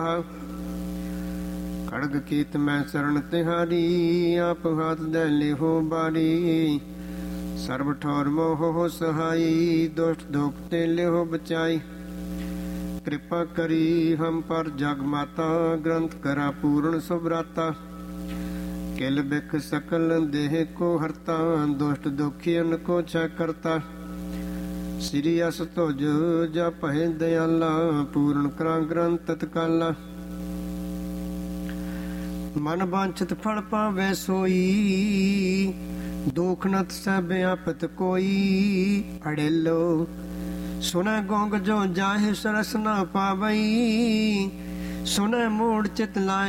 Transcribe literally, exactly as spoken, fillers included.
खड़ग कीत मैं शरण तिहारी, आप हाथ दे लिहो बारी। सर्व ठौर मोह हो सहाई, दुष्ट दुख ते लिहो बचाई। कृपा करी हम पर जग माता, ग्रंथ करा पूर्ण सुभ्राता। किल बिख सकल देह को हरता, दुष्ट दुखियन को छा करता। श्री अस तुज जप है दयाला, पूर्ण करा ग्रंथ तत्काला। मन वांछित फल पावे सोई, दुख नत सब आपत कोई। अड़ेलो सुनै गोंग जो जाहि सरस न पावई, सुनै मूढ़ चित लाए